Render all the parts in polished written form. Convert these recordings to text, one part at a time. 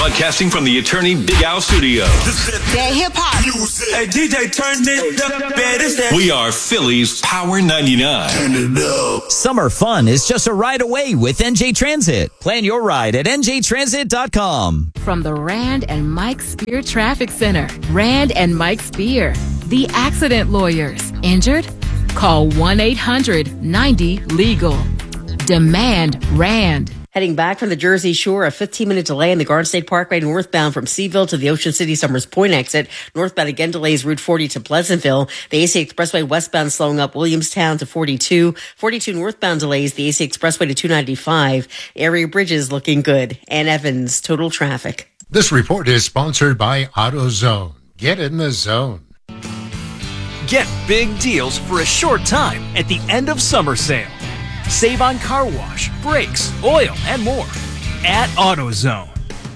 Broadcasting from the Attorney Big Al Studio. That hip-hop. Hey, DJ, turn it up. We are Philly's Power 99. Turn it up. Summer fun is just a ride away with NJ Transit. Plan your ride at njtransit.com. From the Rand and Mike Spear Traffic Center. Rand and Mike Spear, the accident lawyers. Injured? Call 1-800-90-LEGAL. Demand Rand. Heading back from the Jersey Shore, a 15-minute delay in the Garden State Parkway northbound from Seaville to the Ocean City Summers Point exit. Northbound again delays Route 40 to Pleasantville. The AC Expressway westbound slowing up Williamstown to 42. 42 northbound delays the AC Expressway to 295. Area bridges looking good. Ann Evans, total traffic. This report is sponsored by AutoZone. Get in the zone. Get big deals for a short time at the end of summer sale. Save on car wash, brakes, oil, and more at AutoZone.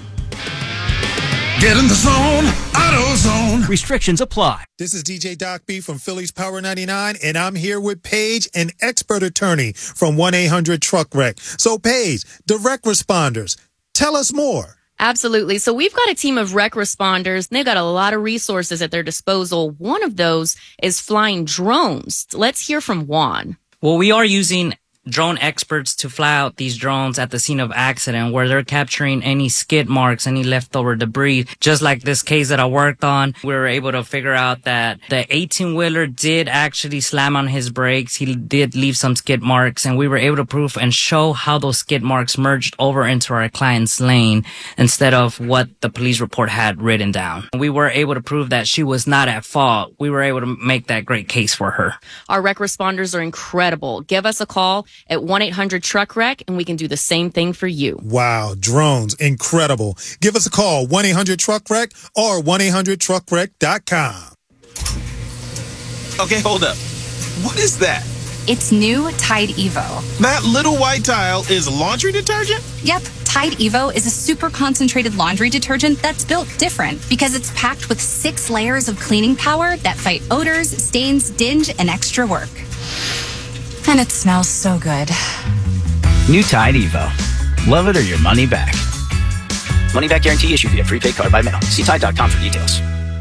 Get in the zone, AutoZone. Restrictions apply. This is DJ Doc B from Philly's Power 99, and I'm here with Paige, an expert attorney from 1-800-TRUCK-WRECK. So, Paige, direct responders, tell us more. Absolutely. So we've got a team of wreck responders. They've got a lot of resources at their disposal. One of those is flying drones. Let's hear from Juan. Well, we are using drone experts to fly out these drones at the scene of accident where they're capturing any skid marks, any leftover debris. Just like this case that I worked on, we were able to figure out that the 18-wheeler did actually slam on his brakes. He did leave some skid marks, and we were able to prove and show how those skid marks merged over into our client's lane instead of what the police report had written down. We were able to prove that she was not at fault. We were able to make that great case for her. Our wreck responders are incredible. Give us a call at 1-800-TRUCK-WRECK, and we can do the same thing for you. Wow, drones, incredible. Give us a call, 1-800-TRUCK-WRECK or 1-800-TRUCKWRECK.com. Okay, hold up. What is that? It's new Tide Evo. That little white tile is laundry detergent? Yep, Tide Evo is a super concentrated laundry detergent that's built different because it's packed with 6 layers of cleaning power that fight odors, stains, dinge, and extra work. And it smells so good. New Tide Evo. Love it or your money back. Money back guarantee issued via prepaid card by mail. See Tide.com for details.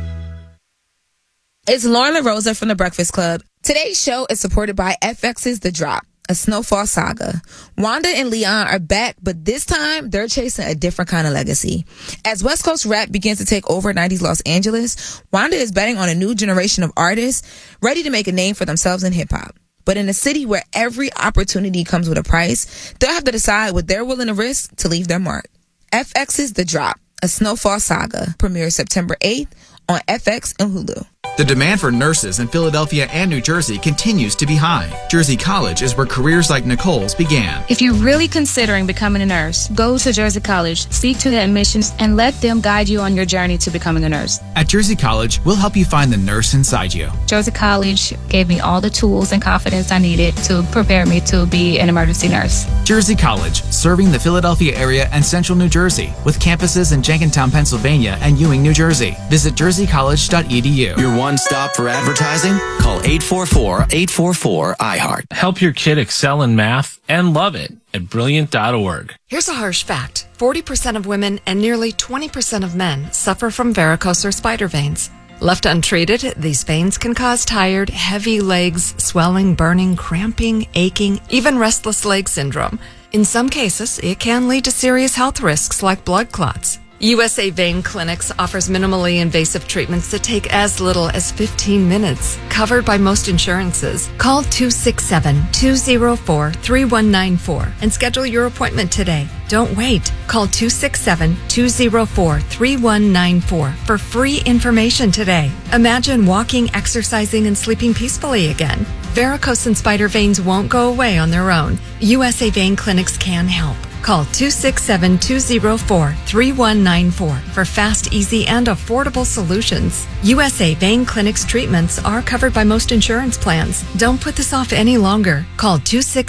It's Lauren LaRosa from The Breakfast Club. Today's show is supported by FX's The Drop, a snowfall saga. Wanda and Leon are back, but this time they're chasing a different kind of legacy. As West Coast rap begins to take over 90s Los Angeles, Wanda is betting on a new generation of artists ready to make a name for themselves in hip-hop. But in a city where every opportunity comes with a price, they'll have to decide what they're willing to risk to leave their mark. FX's The Drop, a snowfall saga, premieres September 8th on FX and Hulu. The demand for nurses in Philadelphia and New Jersey continues to be high. Jersey College is where careers like Nicole's began. If you're really considering becoming a nurse, go to Jersey College, speak to the admissions, and let them guide you on your journey to becoming a nurse. At Jersey College, we'll help you find the nurse inside you. Jersey College gave me all the tools and confidence I needed to prepare me to be an emergency nurse. Jersey College, serving the Philadelphia area and central New Jersey, with campuses in Jenkintown, Pennsylvania, and Ewing, New Jersey. Visit jerseycollege.edu. Your one stop for advertising? Call 844-844-iHeart. Help your kid excel in math and love it at Brilliant.org. Here's a harsh fact. 40% of women and nearly 20% of men suffer from varicose or spider veins. Left untreated, these veins can cause tired, heavy legs, swelling, burning, cramping, aching, even restless leg syndrome. In some cases, it can lead to serious health risks like blood clots. USA Vein Clinics offers minimally invasive treatments that take as little as 15 minutes, covered by most insurances. Call 267-204-3194 and schedule your appointment today. Don't wait. Call 267-204-3194 for free information today. Imagine walking, exercising, and sleeping peacefully again. Varicose and spider veins won't go away on their own. USA Vein Clinics can help. Call 267-204-3194 for fast, easy, and affordable solutions. USA Vein Clinic's treatments are covered by most insurance plans. Don't put this off any longer. Call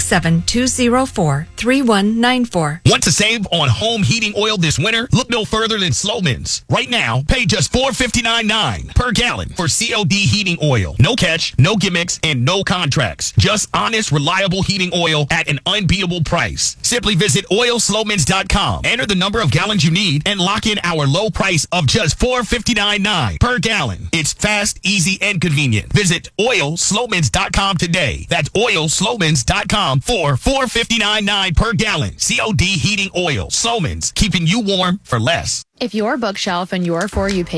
267-204-3194. Want to save on home heating oil this winter? Look no further than Slomin's. Right now, pay just $4.59.9 per gallon for COD heating oil. No catch, no gimmicks, and no contracts. Just honest, reliable heating oil at an unbeatable price. Simply visit oil oilslowmans.com. Enter the number of gallons you need and lock in our low price of just $4.59.9 per gallon. It's fast, easy, and convenient. Visit oilslowmans.com today. That's oilslowmans.com for $4.59.9 per gallon. COD heating oil. Slowmans, keeping you warm for less. If your bookshelf and your For You page